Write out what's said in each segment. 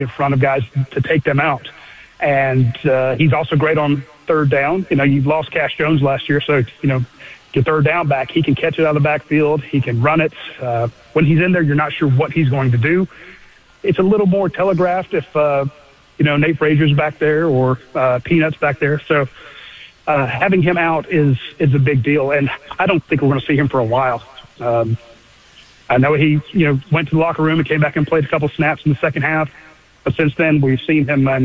in front of guys to take them out. And he's also great on third down. You've lost Cash Jones last year, so, your third down back, he can catch it out of the backfield. He can run it. When he's in there, you're not sure what he's going to do. It's a little more telegraphed if, Nate Frazier's back there or Peanuts back there. So having him out is a big deal, and I don't think we're going to see him for a while. I know he, went to the locker room and came back and played a couple snaps in the second half. But since then, we've seen him in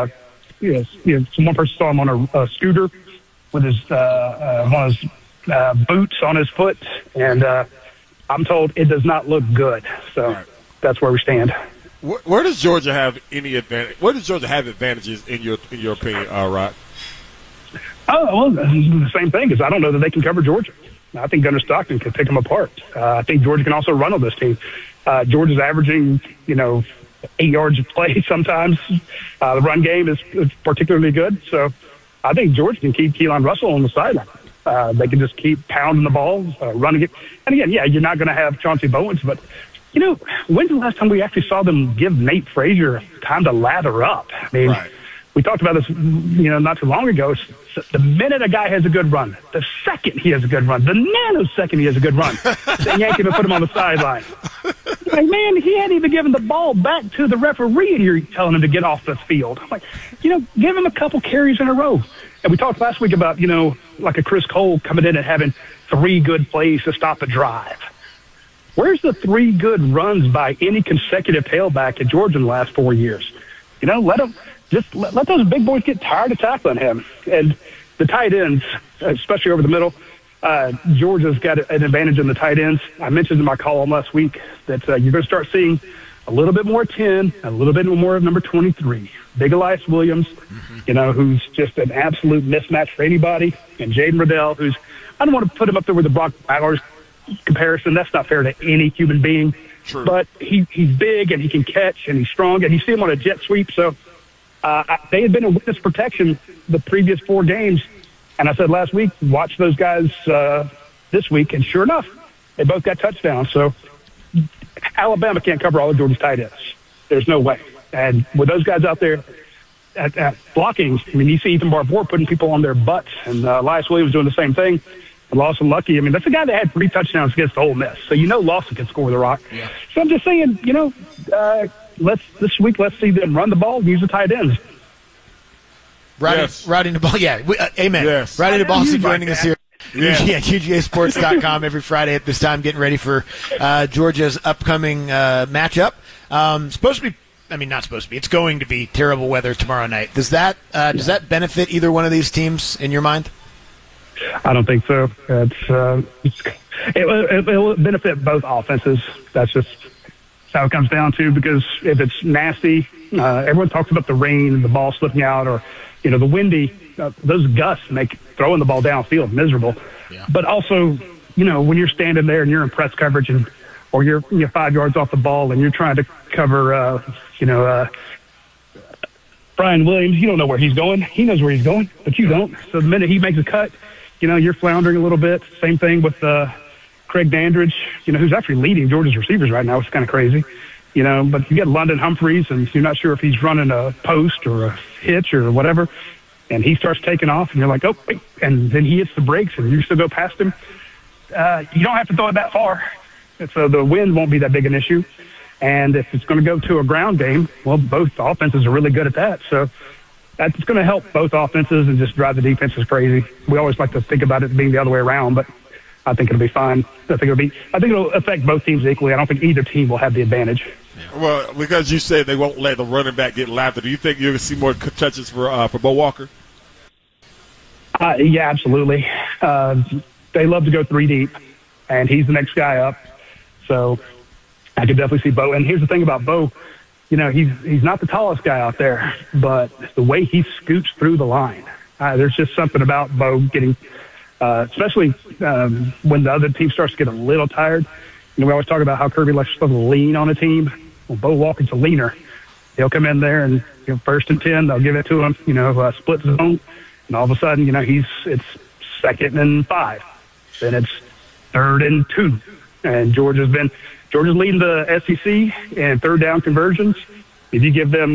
one person saw him on a scooter with his one of his boots on his foot, and I'm told it does not look good. So that's where we stand. Where does Georgia have any advantage? Where does Georgia have advantages in your opinion, Rod? Oh, well, the same thing, because I don't know that they can cover Georgia. I think Gunnar Stockton can pick them apart. I think Georgia can also run on this team. Georgia's averaging, 8 yards of play sometimes. The run game is particularly good. So I think Georgia can keep Keelan Russell on the sideline. They can just keep pounding the ball, running it. And again, you're not going to have Chauncey Bowens, but, when's the last time we actually saw them give Nate Frazier time to lather up? I mean, we talked about this, not too long ago. The minute a guy has a good run, the second he has a good run, the nanosecond he has a good run, they yank him and put him on the sideline. Like, man, he hadn't even given the ball back to the referee, and you're telling him to get off the field. I'm like, give him a couple carries in a row. And we talked last week about, like a Chris Cole coming in and having 3 good plays to stop a drive. Where's the 3 good runs by any consecutive tailback at Georgia in the last 4 years? Let them let those big boys get tired of tackling him. And the tight ends, especially over the middle, Georgia's got an advantage in the tight ends. I mentioned in my column last week that you're going to start seeing a little bit more 10, a little bit more of number 23. Big Elias Williams, who's just an absolute mismatch for anybody. And Jaden Riddell, who's, I don't want to put him up there with the Brock Bowers comparison. That's not fair to any human being. True. But he's big and he can catch and he's strong, and you see him on a jet sweep. So they had been in witness protection the previous 4 games. And I said last week, watch those guys this week. And sure enough, they both got touchdowns. So Alabama can't cover all of Georgia's tight ends. There's no way. And with those guys out there at blocking, I mean, you see Ethan Barbour putting people on their butts, and Elias Williams doing the same thing. And Lawson Lucky, I mean, that's a guy that had 3 touchdowns against Ole Miss. So Lawson can score the rock. Yeah. So I'm just saying, this week, let's see them run the ball and use the tight ends. Riding the ball, yeah. Amen. Yes. Riding the ball, joining us here. Yeah. UGAsports.com every Friday at this time, getting ready for Georgia's upcoming matchup. It's going to be terrible weather tomorrow night. Does that benefit either one of these teams in your mind? I don't think so. It will benefit both offenses. That's just how it comes down to, because if it's nasty, everyone talks about the rain and the ball slipping out, or the windy, those gusts make throwing the ball downfield miserable. Yeah. But also, when you're standing there and you're in press coverage or you're 5 yards off the ball and you're trying to cover, Brian Williams, you don't know where he's going. He knows where he's going, but you don't. So the minute he makes a cut, you're floundering a little bit. Same thing with Craig Dandridge, who's actually leading Georgia's receivers right now, which is kind of crazy. But you get London Humphreys, and you're not sure if he's running a post or a hitch or whatever, and he starts taking off, and you're like, oh, wait, and then he hits the brakes, and you still go past him. You don't have to throw it that far, so the wind won't be that big an issue. And if it's going to go to a ground game, well, both offenses are really good at that, so that's going to help both offenses and just drive the defenses crazy. We always like to think about it being the other way around, but I think it'll be fine. I think it'll affect both teams equally. I don't think either team will have the advantage. Well, because you said they won't let the running back get lapped, do you think you're going to see more touches for Bo Walker? Yeah, absolutely. They love to go 3 deep, and he's the next guy up. So I could definitely see Bo. And here's the thing about Bo. He's not the tallest guy out there, but the way he scoots through the line, there's just something about Bo getting especially when the other team starts to get a little tired. We always talk about how Kirby likes to lean on a team. Well, Bo Walker's a leaner. He'll come in there and 1st and 10, they'll give it to him, split zone, and all of a sudden, it's 2nd and 5. Then it's 3rd and 2. And Georgia's leading the SEC in 3rd down conversions. If you give them